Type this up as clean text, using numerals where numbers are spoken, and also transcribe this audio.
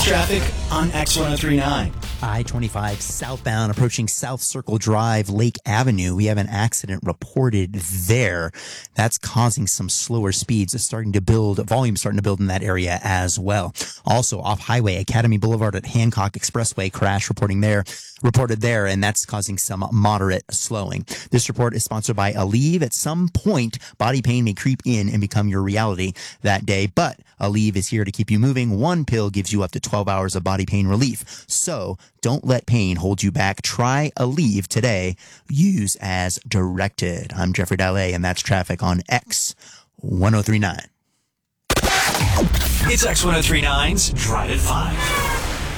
traffic on X1039. I-25 southbound approaching South Circle Drive, Lake Avenue. We have an accident reported there. That's causing some slower speeds. It's starting to build, volume starting to build in that area as well. Also off highway, Academy Boulevard at Hancock Expressway, crash reported there, and that's causing some moderate slowing. This report is sponsored by Aleve. At some point, body pain may creep in and become your reality that day, but Aleve is here to keep you moving. One pill gives you up to 12 hours of body pain relief. So don't let pain hold you back. Try Aleve today. Use as directed. I'm Jeffrey Dalle, and that's traffic on X1039. It's X1039's Drive at 5.